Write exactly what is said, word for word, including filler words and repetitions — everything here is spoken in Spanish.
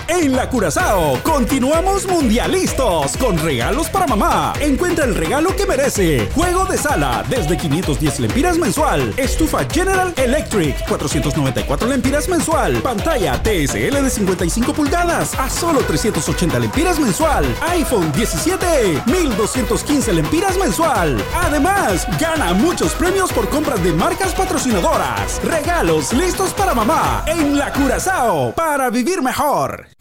En la Curazao continuamos mundialistas con regalos para mamá. Encuentra el regalo que merece. Juego de sala desde quinientos diez lempiras mensual. Estufa General Electric cuatrocientos noventa y cuatro lempiras mensual. Pantalla T S L de cincuenta y cinco pulgadas a solo trescientos ochenta lempiras mensual. iPhone diecisiete mil doscientos quince lempiras mensual. Además, gana muchos premios por compras de marcas patrocinadoras. Regalos listos para mamá en la Curazao para vivir mejor.